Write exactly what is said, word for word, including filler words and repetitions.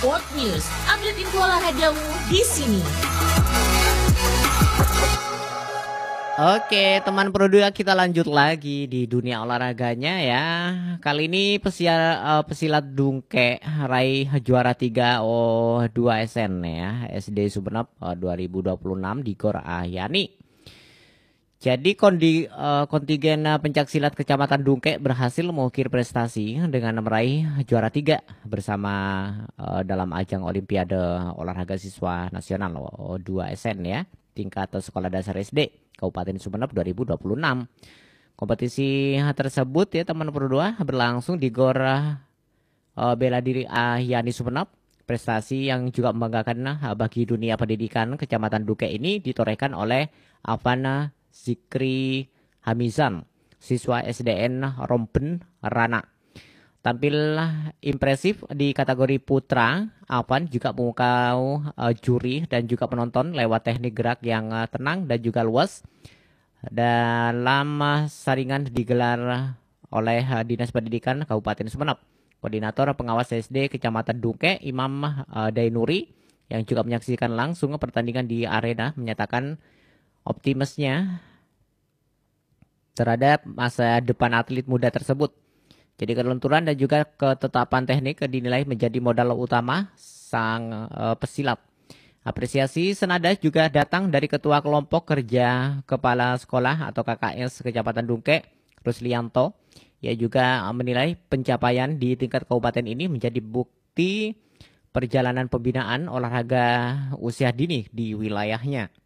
Sport News, update info olahragamu di sini. Oke, teman Pro dua, kita lanjut lagi di dunia olahraganya ya. Kali ini pesiar, uh, pesilat dungke raih juara tiga O dua S N ya, S D Sumeneb uh, dua ribu dua puluh enam di Gor Ahyani. Jadi kondi, uh, kontingen pencaksilat Kecamatan Dungke berhasil mengukir prestasi dengan meraih juara tiga bersama uh, dalam ajang Olimpiade Olahraga Siswa Nasional O dua S N ya, tingkat sekolah dasar S D Kabupaten Sumeneb dua ribu dua puluh enam. Kompetisi tersebut ya teman Pro dua berlangsung di Gor uh, Bela Diri Ahyani Sumeneb. Prestasi yang juga membanggakan uh, bagi dunia pendidikan Kecamatan Dungke ini ditorehkan oleh Avana Zikri Hamizan, siswa S D N Rompen Rana. Tampil impresif di kategori putra, Avan juga memukau uh, juri dan juga penonton lewat teknik gerak yang uh, tenang dan juga luas. Dalam uh, saringan digelar oleh uh, Dinas Pendidikan Kabupaten Sumeneb. Koordinator pengawas S D Kecamatan Dungke, Imam uh, Dainuri, yang juga menyaksikan langsung pertandingan di arena, menyatakan optimisnya terhadap masa depan atlet muda tersebut. Jadi kelenturan dan juga ketetapan teknik dinilai menjadi modal utama sang uh, pesilat. Apresiasi senada juga datang dari Ketua Kelompok Kerja Kepala Sekolah atau K K S Kecamatan Dungke, Ruslianto. Ia juga menilai pencapaian di tingkat kabupaten ini menjadi bukti perjalanan pembinaan olahraga usia dini di wilayahnya.